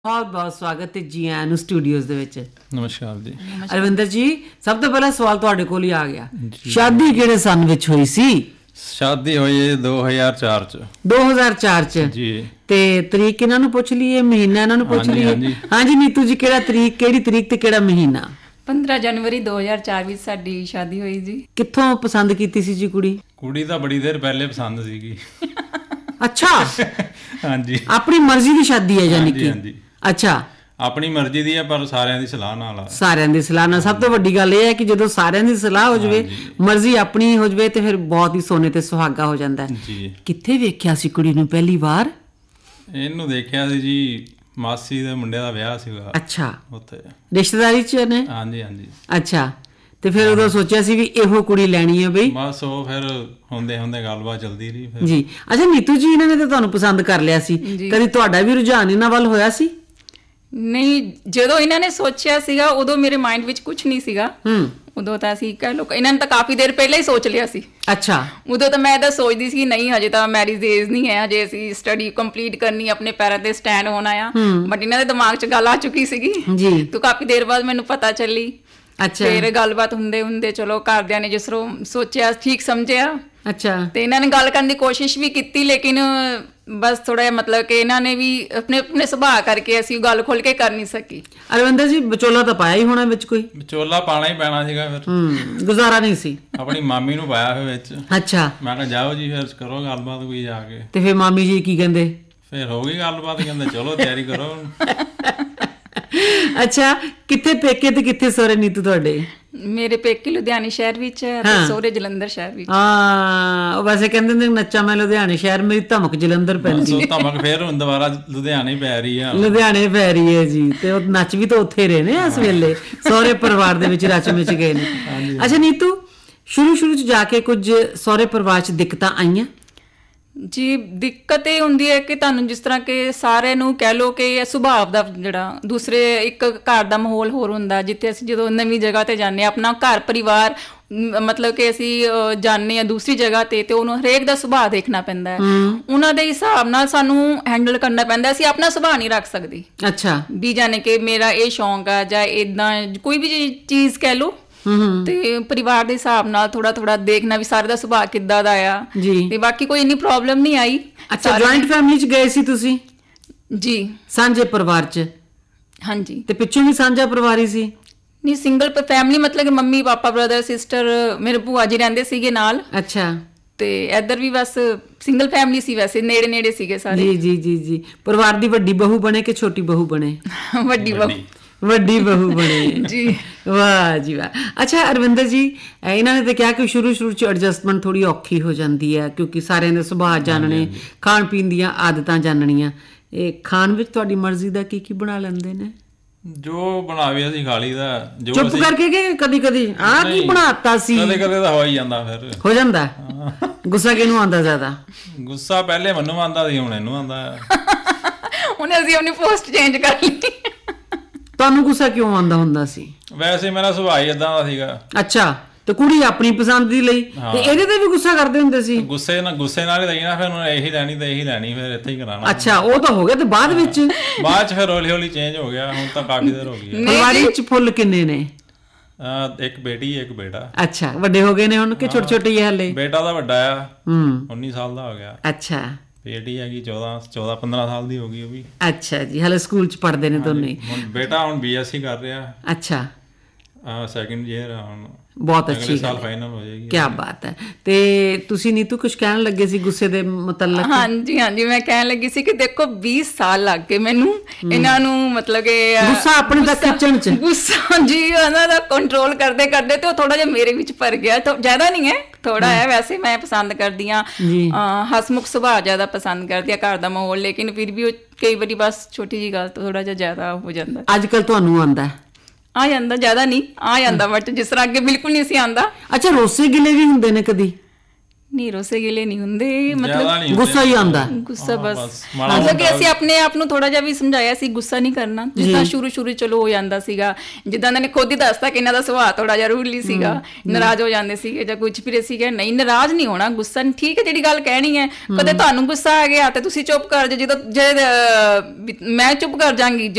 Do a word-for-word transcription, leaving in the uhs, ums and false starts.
ਬਹੁਤ ਬਹੁਤ ਸਵਾਗਤ ਤੇ ਜੀ ਆਇਆਂ ਨੂੰ ਸਟੂਡੀਓਜ਼ ਦੇ ਵਿੱਚ। ਨਮਸਕਾਰ ਜੀ। ਅਰਵਿੰਦਰ ਜੀ, ਸਭ ਤੋਂ ਪਹਿਲਾਂ ਸਵਾਲ ਤੁਹਾਡੇ ਕੋਲ ਹੀ ਆ ਗਿਆ, ਸ਼ਾਦੀ ਕਿਹੜੇ ਸੰਨ ਵਿੱਚ ਹੋਈ ਸੀ? ਸ਼ਾਦੀ ਹੋਈ ਦੋ ਹਜ਼ਾਰ ਚਾਰ ਚ। ਦੋ ਹਜ਼ਾਰ ਚਾਰ ਚ ਜੀ। ਤੇ ਤਰੀਕ ਇਹਨਾਂ ਨੂੰ ਪੁੱਛ ਲਈਏ, ਮਹੀਨਾ ਇਹਨਾਂ ਨੂੰ ਪੁੱਛ ਲਈਏ। ਹਾਂਜੀ ਨੀਤੂ ਜੀ, ਕਿਹੜਾ ਤਰੀਕ, ਕਿਹੜੀ ਤਰੀਕ ਤੇ ਕਿਹੜਾ ਮਹੀਨਾ? ਪੰਦਰਾਂ ਜਨਵਰੀ ਦੋ ਹਜ਼ਾਰ ਚਾਰ ਵਿੱਚ ਸਾਡੀ ਸ਼ਾਦੀ ਹੋਈ ਜੀ। ਕਿੱਥੋਂ ਪਸੰਦ ਕੀਤੀ ਸੀ ਜੀ ਕੁੜੀ? ਕੁੜੀ ਤਾਂ ਬੜੀ ਦੇਰ ਪਹਿਲੇ ਪਸੰਦ ਸੀਗੀ। ਅੱਛਾ। ਹਾਂਜੀ, ਆਪਣੀ ਮਰਜ਼ੀ ਦੀ ਸ਼ਾਦੀ ਹੈ ਯਾਨੀ ਕਿ? ਹਾਂਜੀ। ਅੱਛਾ, ਆਪਣੀ ਮਰਜ਼ੀ ਦੀ ਹੈ ਪਰ ਸਾਰਿਆਂ ਦੀ ਸਲਾਹ ਨਾਲ ਆ। ਸਾਰਿਆਂ ਦੀ ਸਲਾਹ ਨਾਲ। ਸਭ ਤੋਂ ਵੱਡੀ ਗੱਲ ਇਹ ਹੈ ਕਿ ਜਦੋਂ ਸਾਰਿਆਂ ਦੀ ਸਲਾਹ ਹੋ ਜਾਵੇ, ਮਰਜ਼ੀ ਆਪਣੀ ਹੋ ਜਾਵੇ, ਤੇ ਫਿਰ ਬਹੁਤ ਹੀ ਸੋਨੇ ਤੇ ਸੁਹਾਗਾ ਹੋ ਜਾਂਦਾ ਹੈ। ਕਿੱਥੇ ਵੇਖਿਆ ਸੀ ਕੁੜੀ ਨੂੰ ਪਹਿਲੀ ਵਾਰ? ਇਹਨੂੰ ਦੇਖਿਆ ਸੀ ਜੀ, ਮਾਸੀ ਦੇ ਮੁੰਡੇ ਦਾ ਵਿਆਹ ਸੀਗਾ। ਅੱਛਾ, ਉੱਥੇ ਰਿਸ਼ਤੇਦਾਰੀ ਚ ਨੇ? ਹਾਂਜੀ ਹਾਂਜੀ। ਅੱਛਾ, ਤੇ ਫਿਰ ਉਦੋਂ ਸੋਚਿਆ ਸੀ ਵੀ ਇਹੋ ਕੁੜੀ ਲੈਣੀ ਹੈ ਬਈ? ਬਸ ਉਹ ਫਿਰ ਹੁੰਦੇ ਹੁੰਦੇ ਗੱਲਬਾਤ ਚੱਲਦੀ ਰਹੀ ਫਿਰ ਜੀ। ਅੱਛਾ ਨੀਤੂ ਜੀ, ਇਹਨਾਂ ਨੇ ਤਾਂ ਤੁਹਾਨੂੰ ਪਸੰਦ ਕਰ ਲਿਆ ਸੀ, ਕਦੀ ਤੁਹਾਡਾ ਵੀ ਰੁਝਾਨ ਇਹਨਾਂ ਵੱਲ ਹੋਇਆ ਸੀ? ਨਹੀਂ, ਜਦੋਂ ਇਹਨਾਂ ਨੇ ਸੋਚਿਆ ਸੀਗਾ ਉਦੋਂ ਮੇਰੇ ਮਾਈਂਡ ਵਿੱਚ ਕੁਝ ਨਹੀਂ ਸੀਗਾ। ਹੂੰ, ਉਦੋਂ ਤਾਂ ਅਸੀਂ ਕਹਿ ਲੋ ਇਹਨਾਂ ਨੇ ਤਾਂ ਕਾਫੀ ਦੇਰ ਪਹਿਲਾਂ ਹੀ ਸੋਚ ਲਿਆ ਸੀ। ਅੱਛਾ। ਉਦੋਂ ਤਾਂ ਮੈਂ ਤਾਂ ਸੋਚਦੀ ਸੀ ਨਹੀਂ, ਹਜੇ ਤਾਂ ਮੈਰਿਜ ਏਜ ਨਹੀਂ ਹੈ, ਹਜੇ ਅਸੀਂ ਸਟੱਡੀ ਕੰਪਲੀਟ ਕਰਨੀ, ਆਪਣੇ ਪੈਰਾਂ ਤੇ ਸਟੈਂਡ ਹੋਣਾ ਆ। ਬਟ ਇਹਨਾਂ ਦੇ ਦਿਮਾਗ 'ਚ ਗੱਲ ਆ ਚੁੱਕੀ ਸੀਗੀ ਜੀ। ਤਾਂ ਕਾਫੀ ਦੇਰ ਬਾਅਦ ਮੈਨੂੰ ਪਤਾ ਚੱਲੀ। ਅੱਛਾ। ਫਿਰ ਗੱਲਬਾਤ ਹੁੰਦੇ ਹੁੰਦੇ ਚਲੋ ਘਰਦਿਆਂ ਨੇ ਜਿਸ ਤਰ੍ਹਾਂ ਸੋਚਿਆ, ਠੀਕ ਸਮਝਿਆ। ਅੱਛਾ। ਤੇ ਇਹਨਾਂ ਨੇ ਗੱਲ ਕਰਨ ਦੀ ਕੋਸ਼ਿਸ਼ ਵੀ ਕੀਤੀ, ਲੇਕਿਨ ਬਸ ਥੋੜਾ ਜਿਹਾ ਮਤਲਬ ਕਿ ਇਹਨਾਂ ਨੇ ਵੀ ਆਪਣੇ ਆਪਣੇ ਸੁਭਾਅ ਕਰਕੇ ਅਸੀਂ ਗੱਲ ਖੋਲ ਕੇ ਕਰ ਨਹੀਂ ਸਕੀ। ਅਰਵਿੰਦਰ ਜੀ, ਵਿਚੋਲਾ ਤਾਂ ਪਾਇਆ ਹੀ ਹੋਣਾ ਵਿੱਚ ਕੋਈ? ਵਿਚੋਲਾ ਪਾਣਾ ਹੀ ਪੈਣਾ ਸੀਗਾ ਫਿਰ। ਹੂੰ, ਗੁਜ਼ਾਰਾ ਨਹੀਂ ਸੀ। ਆਪਣੀ ਮਾਮੀ ਨੂੰ ਪਾਇਆ ਫਿਰ ਵਿੱਚ। ਅੱਛਾ। ਮੈਂ ਕਿਹਾ ਜਾਓ ਜੀ ਫਿਰ ਕਰੋ ਗੱਲਬਾਤ ਕੋਈ ਜਾ ਕੇ। ਤੇ ਫਿਰ ਮਾਮੀ ਜੀ ਕੀ ਕਹਿੰਦੇ? ਫਿਰ ਹੋ ਗਈ ਗੱਲਬਾਤ, ਕਹਿੰਦੇ ਚਲੋ ਤਿਆਰੀ ਕਰੋ। ਅੱਛਾ, ਕਿੱਥੇ ਪੇਕੇ ਤੇ ਕਿੱਥੇ ਸਹੁਰੇ ਨੀਤੂ ਤੁਹਾਡੇ? ਮੇਰੇ ਪੇਕੇ ਲੁਧਿਆਣੇ ਸ਼ਹਿਰ ਵਿੱਚ ਹੈ ਤੇ ਸਹੁਰੇ ਜਲੰਧਰ ਸ਼ਹਿਰ ਵਿੱਚ। ਹਾਂ, ਉਹ ਵੈਸੇ ਕਹਿੰਦੇ ਨੇ ਨੱਚਾ ਮੈਂ ਲੁਧਿਆਣੇ ਸ਼ਹਿਰ, ਮੇਰੀ ਧਮਕ ਜਲੰਧਰ ਪੈਂਦੀ ਹੈ। ਧਮਕ ਫਿਰ ਹੁਣ ਦੁਬਾਰਾ ਲੁਧਿਆਣੇ ਪੈ ਰਹੀ ਆ। ਲੁਧਿਆਣੇ ਪੈ ਰਹੀ ਹੈ ਜੀ। ਤੇ ਉਹ ਨੱਚ ਵੀ ਤਾਂ ਉੱਥੇ ਰਹੇ ਨੇ ਇਸ ਵੇਲੇ, ਸਹੁਰੇ ਪਰਿਵਾਰ ਦੇ ਵਿੱਚ ਰਚ ਮਿਚ ਗਏ ਨੇ। ਅੱਛਾ ਨੀਤੂ, ਸ਼ੁਰੂ ਸ਼ੁਰੂ ਚ ਜਾ ਕੇ ਕੁਝ ਸਹੁਰੇ ਪਰਿਵਾਰ ਚ ਦਿੱਕਤਾਂ ਆਈਆਂ? ਜੀ, ਦਿੱਕਤ ਇਹ ਹੁੰਦੀ ਹੈ ਕਿ ਤੁਹਾਨੂੰ ਜਿਸ ਤਰ੍ਹਾਂ ਕਿ ਸਾਰਿਆਂ ਨੂੰ ਕਹਿ ਲਓ ਕਿ ਸੁਭਾਅ ਦਾ ਜਿਹੜਾ ਦੂਸਰੇ ਇੱਕ ਘਰ ਦਾ ਮਾਹੌਲ ਹੋਰ ਹੁੰਦਾ, ਜਿੱਥੇ ਅਸੀਂ ਜਦੋਂ ਨਵੀਂ ਜਗ੍ਹਾ ਤੇ ਜਾਂਦੇ ਹਾਂ, ਆਪਣਾ ਘਰ ਪਰਿਵਾਰ ਮਤਲਬ ਕਿ ਅਸੀਂ ਜਾਂਦੇ ਹਾਂ ਦੂਸਰੀ ਜਗ੍ਹਾ ਤੇ, ਤੇ ਉਹਨੂੰ ਹਰੇਕ ਦਾ ਸੁਭਾਅ ਦੇਖਣਾ ਪੈਂਦਾ ਹੈ। ਉਹਨਾਂ ਦੇ ਹਿਸਾਬ ਨਾਲ ਸਾਨੂੰ ਹੈਂਡਲ ਕਰਨਾ ਪੈਂਦਾ। ਅਸੀਂ ਆਪਣਾ ਸੁਭਾਅ ਨਹੀਂ ਰੱਖ ਸਕਦੇ। ਅੱਛਾ। ਵੀ ਜਾਣੇ ਕਿ ਮੇਰਾ ਇਹ ਸ਼ੌਂਕ ਆ ਜਾਂ ਏਦਾਂ ਕੋਈ ਵੀ ਚੀਜ਼ ਕਹਿ ਲਓ, ਤੇ ਪਰਿਵਾਰ ਦੇ ਹਿਸਾਬ ਨਾਲ ਥੋੜਾ ਥੋੜਾ ਦੇਖਣਾ ਵੀ ਸਾਰੇ ਦਾ ਸੁਭਾਅ ਕਿੱਦਾਂ ਦਾ ਆ ਜੀ। ਤੇ ਬਾਕੀ ਕੋਈ ਇੰਨੀ ਪ੍ਰੋਬਲਮ ਨਹੀਂ ਆਈ। ਅੱਛਾ, ਜੁਆਇੰਟ ਫੈਮਿਲੀ ਚ ਗਏ ਸੀ ਤੁਸੀਂ? ਜੀ, ਸਾਂਝੇ ਪਰਿਵਾਰ ਚ? ਹਾਂਜੀ। ਤੇ ਪਿੱਛੋਂ ਵੀ ਸਾਂਝਾ ਪਰਿਵਾਰ ਹੀ ਸੀ? ਨਹੀਂ, ਸਿੰਗਲ ਫੈਮਿਲੀ, ਮਤਲਬ ਕਿ ਮੰਮੀ ਪਾਪਾ ਬ੍ਰਦਰ ਸਿਸਟਰ, ਮੇਰੇ ਭੂਆ ਜੀ ਰਹਿੰਦੇ ਸੀਗੇ ਨਾਲ। ਅੱਛਾ। ਤੇ ਇੱਧਰ ਵੀ ਬਸ ਸਿੰਗਲ ਫੈਮਿਲੀ ਸੀ, ਵੈਸੇ ਨੇੜੇ ਨੇੜੇ ਸੀਗੇ ਸਾਰੇ। ਜੀ ਜੀ ਜੀ ਜੀ। ਪਰਿਵਾਰ ਦੀ ਵੱਡੀ ਬਹੂ ਬਣੇ ਕਿ ਛੋਟੀ ਬਹੂ ਬਣੇ? ਵੱਡੀ ਬਹੂ। ਵੱਡੀ ਬਹੂ ਬਣੇ ਜੀ। ਵਾਹ ਜੀ ਵਾਹ। ਅੱਛਾ ਅਰਵਿੰਦਰ ਜੀ, ਇਹਨਾਂ ਨੇ ਤਾਂ ਕਿਹਾ ਕਿ ਸ਼ੁਰੂ ਸ਼ੁਰੂ ਚ ਐਡਜਸਟਮੈਂਟ ਥੋੜੀ ਔਖੀ ਹੋ ਜਾਂਦੀ ਹੈ, ਕਿਉਂਕਿ ਸਾਰਿਆਂ ਦੇ ਸੁਭਾਅ ਜਾਣਨੇ, ਖਾਣ ਪੀਣ ਦੀਆਂ ਆਦਤਾਂ ਜਾਣਨੀਆਂ। ਇਹ ਖਾਣ ਵਿੱਚ ਤੁਹਾਡੀ ਮਰਜ਼ੀ ਦਾ ਕੀ ਕੀ ਬਣਾ ਲੈਂਦੇ ਨੇ? ਜੋ ਬਣਾਵੇ ਅਸੀਂ ਖਾ ਲਈਦਾ। ਚੁੱਪ ਕਰਕੇ ਕਿ ਕਦੀ ਕਦੀ ਆਹ ਕੀ ਬਣਾਤਾ ਸੀ? ਕਦੇ ਕਦੇ ਤਾਂ ਹੋ ਹੀ ਜਾਂਦਾ। ਫਿਰ ਹੋ ਜਾਂਦਾ। ਗੁੱਸਾ ਕਿਹਨੂੰ ਆਉਂਦਾ ਜ਼ਿਆਦਾ? ਗੁੱਸਾ ਪਹਿਲੇ ਮੈਨੂੰ ਆਉਂਦਾ ਸੀ, ਹੁਣ ਇਹਨੂੰ ਆਉਂਦਾ। ਹੁਣ ਅਸੀਂ ਆਪਣੀ ਪੋਸਟ ਚੇਂਜ ਕਰ ਲਈ। ਤੁਹਾਨੂੰ ਗੁੱਸਾ ਕਿਉਂ ਆਉਂਦਾ ਹੁੰਦਾ ਸੀ? ਵੈਸੇ ਮੇਰਾ ਸੁਭਾਅ ਹੀ ਏਦਾਂ ਦਾ ਸੀਗਾ। ਅੱਛਾ, ਤੇ ਕੁੜੀ ਆਪਣੀ ਪਸੰਦ ਦੀ ਲਈ ਤੇ ਇਹਦੇ ਤੇ ਵੀ ਗੁੱਸਾ ਕਰਦੇ ਹੁੰਦੇ ਸੀ? ਗੁੱਸੇ ਨਾਲ ਗੁੱਸੇ ਨਾਲ ਹੀ ਲਈ ਨਾ, ਫਿਰ ਇਹੀ ਲੈਣੀ ਤੇ ਇਹੀ ਲੈਣੀ, ਫਿਰ ਇੱਥੇ ਹੀ ਕਰਾਣਾ। ਅੱਛਾ, ਉਹ ਤਾਂ ਹੋ ਗਿਆ। ਤੇ ਬਾਅਦ ਵਿੱਚ? ਬਾਅਦ ਚ ਫਿਰ ਹੌਲੀ ਹੌਲੀ ਚੇਂਜ ਹੋ ਗਿਆ। ਹੁਣ ਤਾਂ ਕਾਫੀ ਦੇਰ ਹੋ ਗਈ। ਪਰਿਵਾਰ ਵਿੱਚ ਫੁੱਲ ਕਿੰਨੇ ਨੇ? ਇੱਕ ਬੇਟੀ ਇੱਕ ਬੇਟਾ। ਅੱਛਾ, ਵੱਡੇ ਹੋ ਗਏ ਨੇ ਹੁਣ ਕਿ ਛੋਟੇ ਛੋਟੇ ਹੀ ਹਲੇ? ਬੇਟਾ ਤਾਂ ਵੱਡਾ ਆ, ਹੂੰ, ਉੱਨੀ ਸਾਲ ਦਾ ਹੋ ਗਿਆ। ਅੱਛਾ। ਬੇਟੀ ਹੈਗੀ ਚੌਦਾਂ ਚੌਦਾਂ ਪੰਦਰਾਂ ਸਾਲ ਦੀ ਹੋ ਗਈ ਉਹ ਵੀ। ਅੱਛਾ ਜੀ, ਹਲੇ ਸਕੂਲ ਚ ਪੜ੍ਹਦੇ ਨੇ ਦੋਨੇ? ਬੇਟਾ ਹੁਣ ਬੀ ਐਸ ਸੀ ਕਰ ਰਿਹਾ। ਅੱਛਾ। ਸੈਕਿੰਡ ਈਅਰ ਆ ਹੁਣ। ਬਹੁਤ ਅੱਛੀ ਸਾਲ ਫਾਈਨਲ ਹੋ ਜਾਏਗੀ। ਕੀ ਬਾਤ ਹੈ। ਤੇ ਤੁਸੀਂ ਨੀਤੂ ਕੁਝ ਕਹਿਣ ਲੱਗੇ ਸੀ ਗੁੱਸੇ ਦੇ ਮੁਤਲਕ? ਹਾਂਜੀ ਹਾਂਜੀ, ਮੈਂ ਕਹਿਣ ਲੱਗੀ ਸੀ ਕਿ ਦੇਖੋ ਵੀਹ ਸਾਲ ਲੱਗ ਗਏ ਮੈਨੂੰ ਇਹਨਾਂ ਨੂੰ ਮਤਲਬ ਕਿ ਗੁੱਸਾ ਆਪਣੇ ਦਾ ਖਿੱਚਣ ਚ। ਗੁੱਸਾ ਜੀ ਉਹਨਾਂ ਦਾ ਕੰਟਰੋਲ ਕਰਦੇ ਕਰਦੇ ਤੇ ਉਹ ਥੋੜਾ ਜਿਹਾ ਮੇਰੇ ਵਿੱਚ ਭਰ ਗਿਆ। ਜ਼ਿਆਦਾ ਨਹੀਂ ਹੈ, ਥੋੜਾ ਹੈ। ਵੈਸੇ ਮੈਂ ਪਸੰਦ ਕਰਦੀ ਹਾਂ ਹਸਮੁਖ ਸੁਭਾਅ, ਜ਼ਿਆਦਾ ਪਸੰਦ ਕਰਦੀ ਹਾਂ ਘਰ ਦਾ ਮਾਹੌਲ, ਲੇਕਿਨ ਫਿਰ ਵੀ ਉਹ ਕਈ ਵਾਰੀ ਬਸ ਛੋਟੀ ਜਿਹੀ ਗੱਲ ਤੋਂ ਥੋੜਾ ਜਿਹਾ ਜ਼ਿਆਦਾ ਹੋ ਜਾਂਦਾ। ਅੱਜ ਕੱਲ ਤੁਹਾਨੂੰ ਆਉਂਦਾ? ਆ ਜਾਂਦਾ, ਜ਼ਿਆਦਾ ਨਹੀਂ ਆ ਜਾਂਦਾ, ਬਟ ਜਿਸ ਤਰ੍ਹਾਂ ਅੱਗੇ ਬਿਲਕੁਲ ਨਹੀਂ ਸੀ ਆਉਂਦਾ। ਅੱਛਾ, ਰੋਸੇ ਗਿਲੇ ਵੀ ਹੁੰਦੇ ਨੇ ਕਦੀ? ਨਹੀਂ, ਰੋਸੇ ਗਿਲੇ ਨਹੀਂ ਹੁੰਦੇ, ਮਤਲਬ ਗੁੱਸਾ ਹੀ ਆਉਂਦਾ। ਗੁੱਸਾ ਬਸ ਮਤਲਬ ਕਿ ਅਸੀਂ ਆਪਣੇ ਆਪ ਨੂੰ ਥੋੜਾ ਜਿਹਾ ਵੀ ਸਮਝਾਇਆ ਸੀ ਗੁੱਸਾ ਨਹੀਂ ਕਰਨਾ, ਜਿੱਦਾਂ ਸ਼ੁਰੂ ਸ਼ੁਰੂ ਚਲੋ ਹੋ ਜਾਂਦਾ ਸੀਗਾ। ਜਿੱਦਾਂ ਇਹਨਾਂ ਨੇ ਖੁਦ ਹੀ ਦੱਸਤਾ ਕਿ ਇਹਨਾਂ ਦਾ ਸੁਭਾਅ ਥੋੜਾ ਜਿਹਾ ਰੂਡਲੀ ਸੀਗਾ, ਨਾਰਾਜ਼ ਹੋ ਜਾਂਦੇ ਸੀਗੇ ਜਾਂ ਕੁਝ ਫਿਰ ਅਸੀਂ ਕਿਹਾ ਨਹੀਂ ਨਾਰਾਜ਼ ਨਹੀਂ ਹੋਣਾ, ਗੁੱਸਾ ਨਹੀਂ, ਠੀਕ ਹੈ ਜਿਹੜੀ ਗੱਲ ਕਹਿਣੀ ਹੈ। ਕਦੇ ਤੁਹਾਨੂੰ ਗੁੱਸਾ ਆ ਗਿਆ ਤੇ ਤੁਸੀਂ ਚੁੱਪ ਕਰ ਜਾਓ, ਜਦੋਂ ਜੇ ਮੈਂ ਚੁੱਪ ਕਰ ਜਾਵਾਂਗੀ